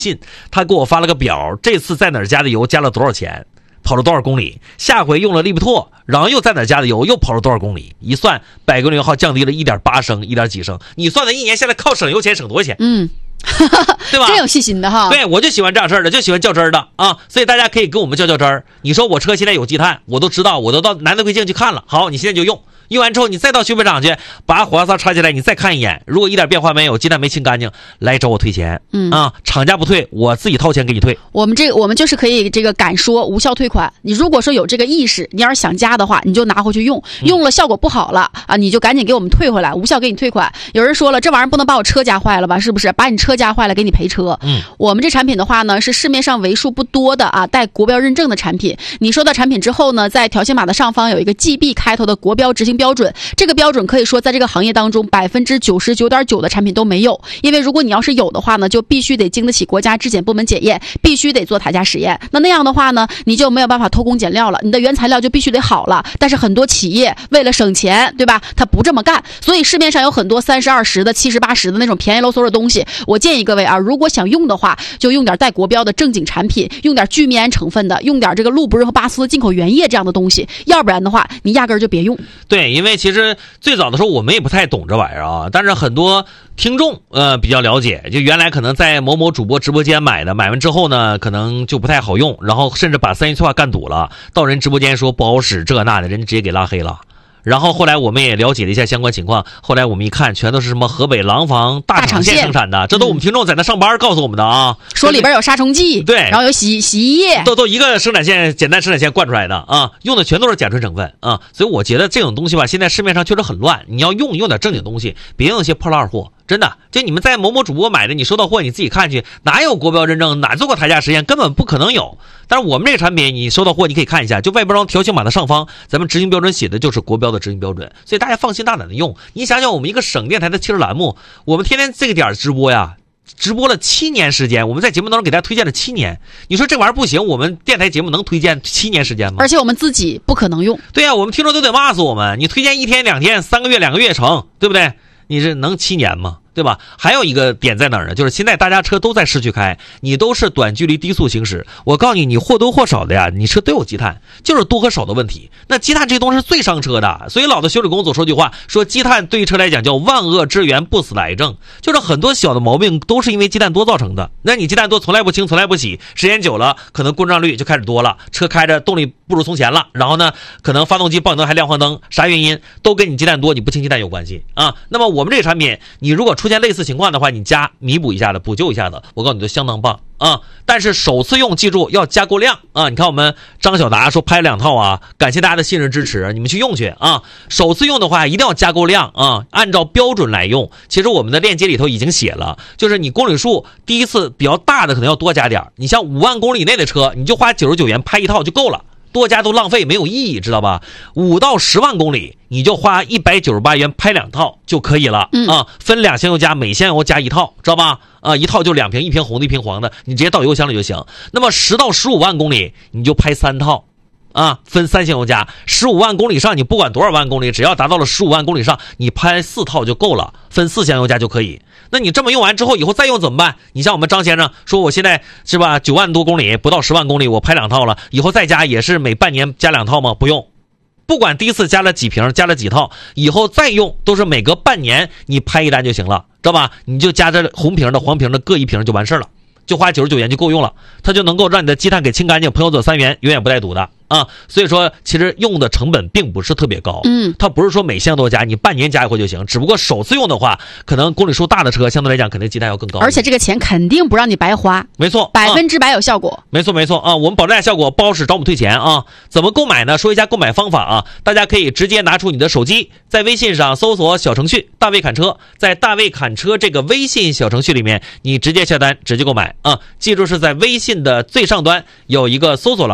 信，他给我发了个表，这次在哪儿加的油，加了多少钱，跑了多少公里，下回用了利比拓，然后又在哪儿加的油，又跑了多少公里，一算100公里油耗降低了1.8升1点几升，你算的一年下来靠省油钱省多少钱？对吧？ 真有细心的哈。 对，我就喜欢这样事儿的，就喜欢较真儿的啊，所以大家可以跟我们较真儿。你说我车现在有积碳，我都知道，我都到南德贵境去看了。好，你现在就用完之后，你再到修配厂去把火花塞插起来，你再看一眼，如果一点变化没有，积碳没清干净，来找我退钱。厂家不退，我自己掏钱给你退。 我们就是可以这个敢说无效退款。你如果说有这个意识，你要是想加的话，你就拿回去用，用了效果不好了啊，你就赶紧给我们退回来，无效给你退款。有人说了，这玩意儿不能把我车加坏了吧？是不是？把你车加坏了给你赔车。我们这产品的话呢，是市面上为数不多的啊带国标认证的产品。你收到产品之后呢，在条形码的上方有一个 GB 开头的国标执行标准，这个标准可以说在这个行业当中99.9%的产品都没有。因为如果你要是有的话呢，就必须得经得起国家质检部门检验，必须得做塔架实验。那样的话呢，你就没有办法偷工减料了，你的原材料就必须得好了。但是很多企业为了省钱，对吧？他不这么干，所以市面上有很多30-20的、70-80的那种便宜喽嗖的东西。我建议各位啊，如果想用的话，就用点带国标的正经产品，用点聚醚胺成分的，用点这个路不润和巴斯进口原液这样的东西，要不然的话，你压根儿就别用。 对，因为其实最早的时候我们也不太懂这玩意儿啊，但是很多听众比较了解，就原来可能在某某主播直播间买完之后呢，可能就不太好用，然后甚至把3元催化干堵了，到人直播间说不好使这那的，人直接给拉黑了。然后后来我们也了解了一下相关情况，后来我们一看，全都是什么河北廊坊大厂线生产的，这都我们听众在那上班告诉我们的啊， 说里边有杀虫剂， 对， 然后有洗衣液， 都一个生产线，简单生产线灌出来的啊，用的全都是甲醇成分啊，所以我觉得这种东西吧，现在市面上确实很乱，你要用点正经东西，别用一些破烂货。真的，就你们在某某主播买的，你收到货你自己看去，哪有国标认证，哪做过台架实验，根本不可能有。但是我们这个产品，你收到货你可以看一下，就外包装条形码的上方，咱们执行标准写的就是国标的执行标准，所以大家放心大胆的用。你想想，我们一个省电台的汽车栏目，我们天天这个点直播呀，直播了7年时间，我们在节目当中给大家推荐了7年。你说这玩意儿不行，我们电台节目能推荐7年时间吗？ 而且我们自己不可能用。 对呀，我们听众都得骂死我们。你推荐1天2天3个月2个月成，对不对？你这能7年吗？对吧？还有一个点在哪儿呢？就是现在大家车都在市区开，你都是短距离低速行驶，我告诉你，你或多或少的呀，你车都有积碳，就是多和少的问题。那积碳这东西是最伤车的，所以老的修理工总说句话，说积碳对于车来讲叫万恶之源，不死的癌症，就是很多小的毛病都是因为积碳多造成的。那你积碳多从来不清从来不洗，时间久了可能故障率就开始多了，车开着动力不如从前了，然后呢可能发动机爆灯还亮黄灯，啥原因都跟你积碳多你不清积碳有关系啊。那么我们这个产品，你如果出现类似情况的话，你加弥补一下的补救一下的，我告诉你都相当棒啊。但是首次用记住要加够量啊。你看我们张小达说拍2套啊，感谢大家的信任支持，你们去用去啊。首次用的话一定要加够量啊，按照标准来用。其实我们的链接里头已经写了，就是你公里数第一次比较大的可能要多加点，你像5万公里内的车，你就花99元拍1套就够了，多加都浪费没有意义，知道吧？5到10万公里你就花198元拍2套就可以了啊，分2箱油加，每箱油加1套，知道吧？啊，一套就2瓶，1瓶红的1瓶黄的，你直接倒油箱里就行。那么10到15万公里你就拍3套啊，分3箱油加。15万公里上你不管多少万公里，只要达到了15万公里上，你拍4套就够了，分4箱油加就可以。那你这么用完之后，以后再用怎么办？你像我们张先生说，我现在是吧9万多公里，不到10万公里，我拍2套了，以后再加也是每半年加2套吗？不用，不管第一次加了几瓶，加了几套，以后再用都是每隔半年你拍1单就行了，知道吧？你就加这红瓶的黄瓶的各1瓶就完事了，就花99元就够用了，它就能够让你的积碳给清干净，朋友左3元永远不带堵的啊。所以说其实用的成本并不是特别高，它不是说每箱都加，你半年加一回就行，只不过首次用的话，可能公里数大的车相对来讲肯定积碳要更高， 而且这个钱肯定不让你白花， 没错 ，100%有效果， 没错啊，我们保证下效果，不好使找我们退钱啊。怎么购买呢？说一下购买方法啊，大家可以直接拿出你的手机，在微信上搜索小程序大卫侃车，在大卫侃车这个微信小程序里面，你直接下单直接购买啊，记住是在微信的最上端有一个搜索栏，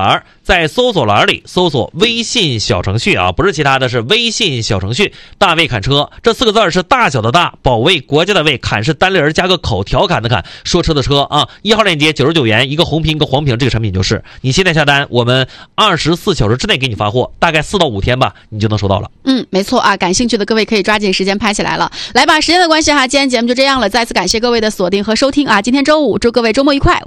在搜索栏里搜索微信小程序啊，不是其他的，是微信小程序大卫侃车，这4个字是大小的大，保卫国家的卫，侃是单立人加个口，调侃的侃，说车的车啊。1号链接99元，一个红屏一个黄屏，这个产品就是。你现在下单，我们24小时之内给你发货，大概4到5天吧，你就能收到了。 没错啊，感兴趣的各位可以抓紧时间拍起来了。来吧，时间的关系哈，今天节目就这样了，再次感谢各位的锁定和收听啊！今天周五，祝各位周末愉快。